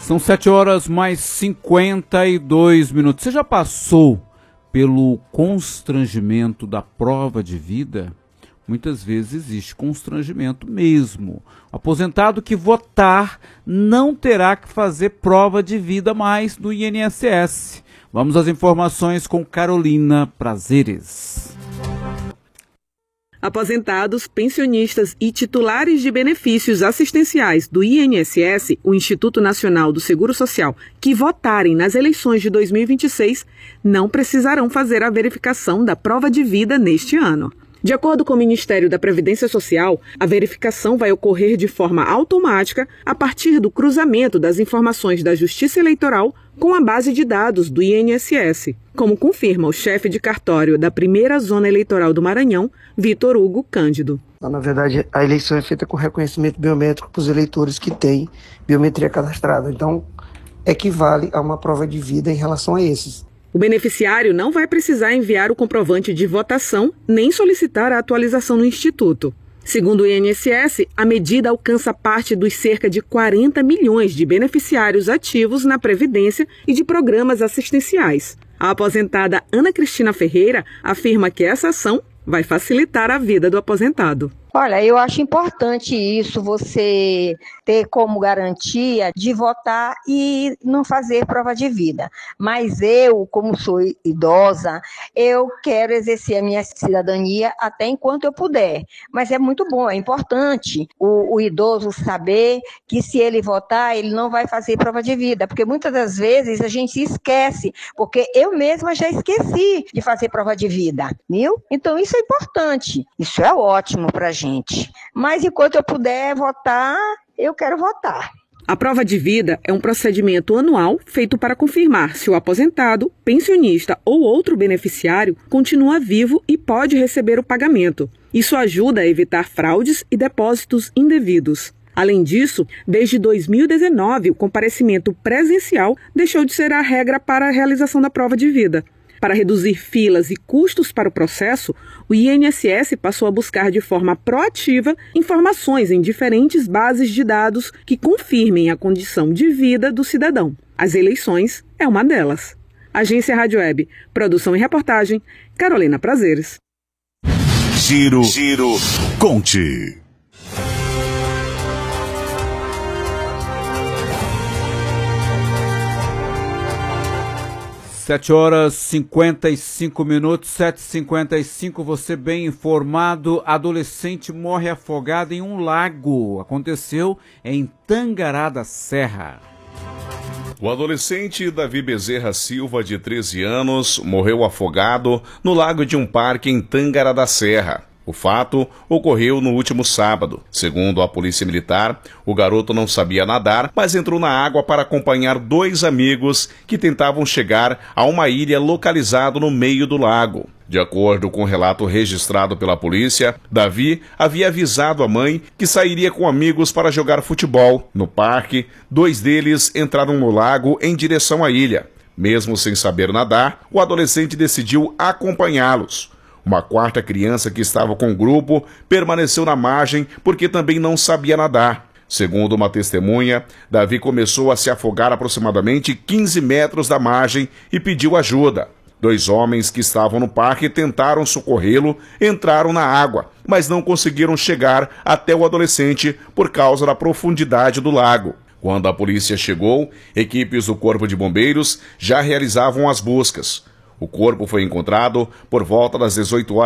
São 7h mais 52 minutos. Você já passou pelo constrangimento da prova de vida? Muitas vezes existe constrangimento mesmo. O aposentado que votar não terá que fazer prova de vida mais no INSS. Vamos às informações com Carolina Prazeres. Aposentados, pensionistas e titulares de benefícios assistenciais do INSS, o Instituto Nacional do Seguro Social, que votarem nas eleições de 2026, não precisarão fazer a verificação da prova de vida neste ano. De acordo com o Ministério da Previdência Social, a verificação vai ocorrer de forma automática a partir do cruzamento das informações da Justiça Eleitoral com a base de dados do INSS, como confirma o chefe de cartório da primeira zona eleitoral do Maranhão, Vitor Hugo Cândido. Na verdade, a eleição é feita com reconhecimento biométrico para os eleitores que têm biometria cadastrada. Então, equivale a uma prova de vida em relação a esses. O beneficiário não vai precisar enviar o comprovante de votação nem solicitar a atualização no Instituto. Segundo o INSS, a medida alcança parte dos cerca de 40 milhões de beneficiários ativos na Previdência e de programas assistenciais. A aposentada Ana Cristina Ferreira afirma que essa ação vai facilitar a vida do aposentado. Olha, eu acho importante isso, você ter como garantia de votar e não fazer prova de vida. Mas eu, como sou idosa, eu quero exercer a minha cidadania até enquanto eu puder. Mas é muito bom, é importante o idoso saber que se ele votar, ele não vai fazer prova de vida. Porque muitas das vezes a gente esquece, porque eu mesma já esqueci de fazer prova de vida, viu? Então isso é importante, isso é ótimo pra gente. Mas enquanto eu puder votar, eu quero votar. A prova de vida é um procedimento anual feito para confirmar se o aposentado, pensionista ou outro beneficiário continua vivo e pode receber o pagamento. Isso ajuda a evitar fraudes e depósitos indevidos. Além disso, desde 2019, o comparecimento presencial deixou de ser a regra para a realização da prova de vida. Para reduzir filas e custos para o processo, o INSS passou a buscar de forma proativa informações em diferentes bases de dados que confirmem a condição de vida do cidadão. As eleições é uma delas. Agência Rádio Web, produção e reportagem, Carolina Prazeres. Giro Conte. 7h55, 7h55, você bem informado. Adolescente morre afogado em um lago. Aconteceu em Tangará da Serra. O adolescente Davi Bezerra Silva, de 13 anos, morreu afogado no lago de um parque em Tangará da Serra. O fato ocorreu no último sábado. Segundo a Polícia Militar, o garoto não sabia nadar, mas entrou na água para acompanhar dois amigos que tentavam chegar a uma ilha localizada no meio do lago. De acordo com o relato registrado pela polícia, Davi havia avisado a mãe que sairia com amigos para jogar futebol. No parque, dois deles entraram no lago em direção à ilha. Mesmo sem saber nadar, o adolescente decidiu acompanhá-los. Uma quarta criança que estava com o grupo permaneceu na margem porque também não sabia nadar. Segundo uma testemunha, Davi começou a se afogar aproximadamente 15 metros da margem e pediu ajuda. Dois homens que estavam no parque tentaram socorrê-lo, entraram na água, mas não conseguiram chegar até o adolescente por causa da profundidade do lago. Quando a polícia chegou, equipes do Corpo de Bombeiros já realizavam as buscas. O corpo foi encontrado por volta das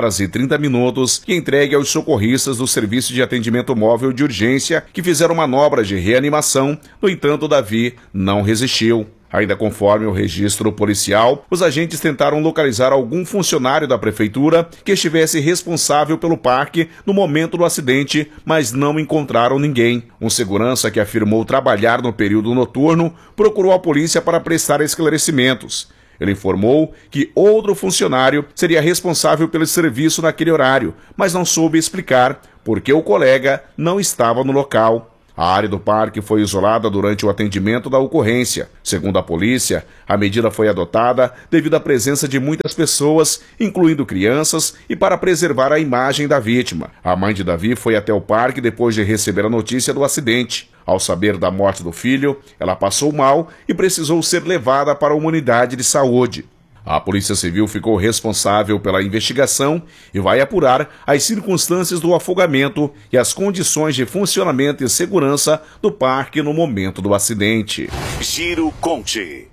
18h30 e entregue aos socorristas do Serviço de Atendimento Móvel de Urgência, que fizeram manobra de reanimação. No entanto, Davi não resistiu. Ainda conforme o registro policial, os agentes tentaram localizar algum funcionário da prefeitura que estivesse responsável pelo parque no momento do acidente, mas não encontraram ninguém. Um segurança que afirmou trabalhar no período noturno procurou a polícia para prestar esclarecimentos. Ele informou que outro funcionário seria responsável pelo serviço naquele horário, mas não soube explicar por que o colega não estava no local. A área do parque foi isolada durante o atendimento da ocorrência. Segundo a polícia, a medida foi adotada devido à presença de muitas pessoas, incluindo crianças, e para preservar a imagem da vítima. A mãe de Davi foi até o parque depois de receber a notícia do acidente. Ao saber da morte do filho, ela passou mal e precisou ser levada para uma unidade de saúde. A Polícia Civil ficou responsável pela investigação e vai apurar as circunstâncias do afogamento e as condições de funcionamento e segurança do parque no momento do acidente. Giro Conte.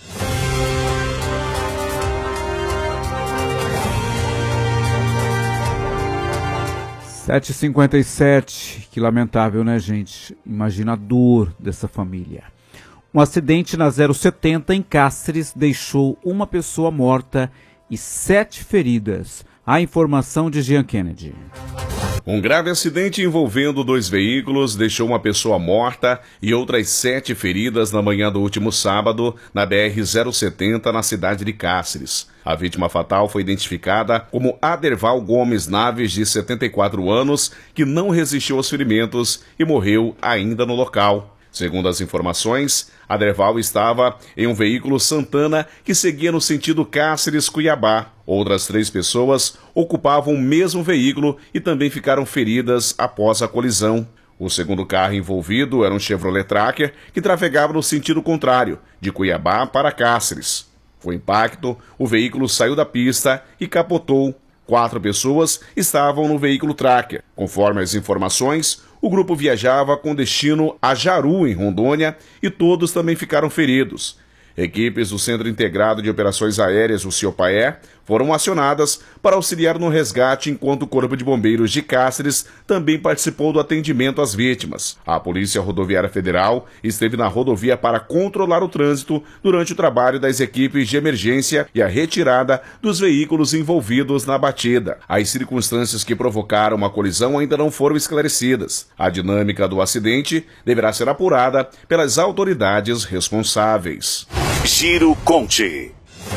(7h57), que lamentável, né, gente? Imagina a dor dessa família. Um acidente na 070 em Cáceres deixou uma pessoa morta e 7 feridas. A informação de Jean Kennedy. Um grave acidente envolvendo 2 veículos deixou uma pessoa morta e outras 7 feridas na manhã do último sábado na BR-070 na cidade de Cáceres. A vítima fatal foi identificada como Aderval Gomes Naves, de 74 anos, que não resistiu aos ferimentos e morreu ainda no local. Segundo as informações, Aderval estava em um veículo Santana que seguia no sentido Cáceres-Cuiabá. Outras 3 pessoas ocupavam o mesmo veículo e também ficaram feridas após a colisão. O segundo carro envolvido era um Chevrolet Tracker que trafegava no sentido contrário, de Cuiabá para Cáceres. Com o impacto, o veículo saiu da pista e capotou. 4 pessoas estavam no veículo Tracker. Conforme as informações, o grupo viajava com destino a Jaru, em Rondônia, e todos também ficaram feridos. Equipes do Centro Integrado de Operações Aéreas, o CIOPAE, foram acionadas para auxiliar no resgate, enquanto o Corpo de Bombeiros de Cáceres também participou do atendimento às vítimas. A Polícia Rodoviária Federal esteve na rodovia para controlar o trânsito durante o trabalho das equipes de emergência e a retirada dos veículos envolvidos na batida. As circunstâncias que provocaram a colisão ainda não foram esclarecidas. A dinâmica do acidente deverá ser apurada pelas autoridades responsáveis. Giro Conte.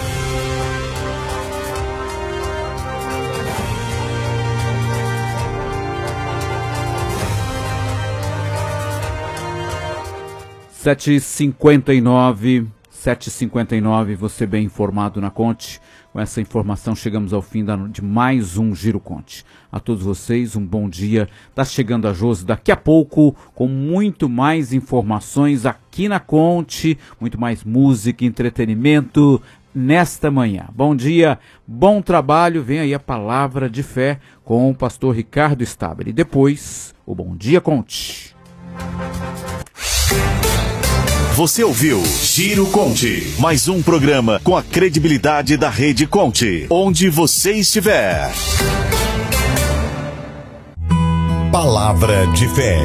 (7h59), você bem informado na Conte. Com essa informação chegamos ao fim de mais um Giro Conte. A todos vocês, um bom dia. Está chegando a Josi daqui a pouco com muito mais informações aqui na Conte, muito mais música e entretenimento nesta manhã. Bom dia, bom trabalho. Vem aí a palavra de fé com o pastor Ricardo Stabile. Depois, o Bom Dia Conte. Você ouviu Giro Conte, mais um programa com a credibilidade da Rede Conte, onde você estiver. Palavra de fé.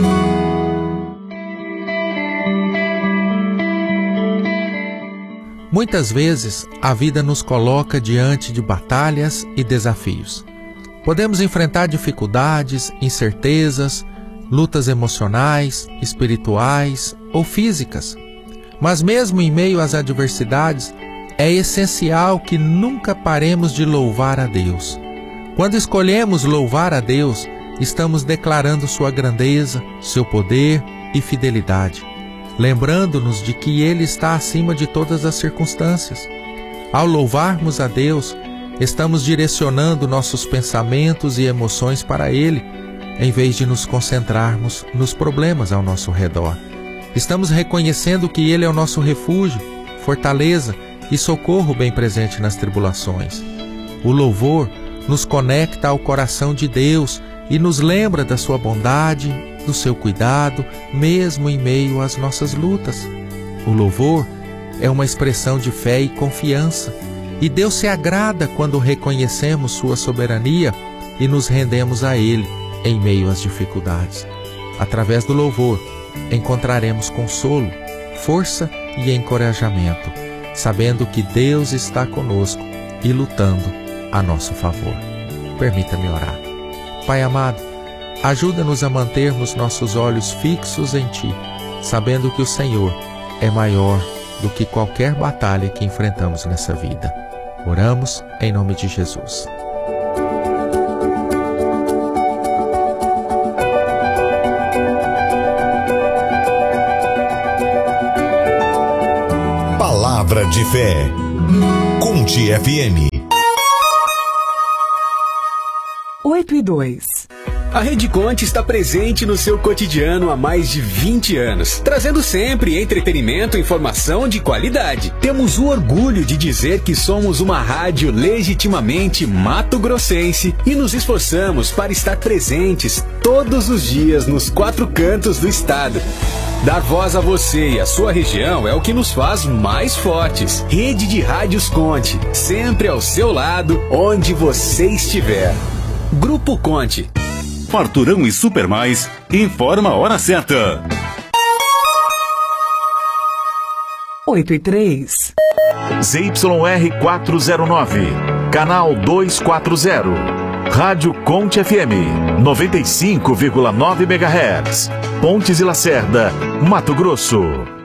Muitas vezes a vida nos coloca diante de batalhas e desafios. Podemos enfrentar dificuldades, incertezas, lutas emocionais, espirituais ou físicas. Mas mesmo em meio às adversidades, é essencial que nunca paremos de louvar a Deus. Quando escolhemos louvar a Deus, estamos declarando sua grandeza, seu poder e fidelidade, lembrando-nos de que Ele está acima de todas as circunstâncias. Ao louvarmos a Deus, estamos direcionando nossos pensamentos e emoções para Ele, em vez de nos concentrarmos nos problemas ao nosso redor. Estamos reconhecendo que Ele é o nosso refúgio, fortaleza e socorro bem presente nas tribulações. O louvor nos conecta ao coração de Deus e nos lembra da sua bondade, do seu cuidado, mesmo em meio às nossas lutas. O louvor é uma expressão de fé e confiança, e Deus se agrada quando reconhecemos sua soberania e nos rendemos a Ele em meio às dificuldades. Através do louvor, encontraremos consolo, força e encorajamento, sabendo que Deus está conosco e lutando a nosso favor. Permita-me orar. Pai amado, ajuda-nos a mantermos nossos olhos fixos em Ti, sabendo que o Senhor é maior do que qualquer batalha que enfrentamos nessa vida. Oramos em nome de Jesus. Palavra de fé. Conte FM. 8:02. A Rede Conte está presente no seu cotidiano há mais de 20 anos, trazendo sempre entretenimento e informação de qualidade. Temos o orgulho de dizer que somos uma rádio legitimamente mato-grossense e nos esforçamos para estar presentes todos os dias nos 4 cantos do estado. Dar voz a você e a sua região é o que nos faz mais fortes. Rede de Rádios Conte, sempre ao seu lado, onde você estiver. Grupo Conte. Farturão e Super Mais informa a hora certa. 8:03. ZYR 409, canal 240. Rádio Conte FM, 95,9 MHz. Pontes e Lacerda, Mato Grosso.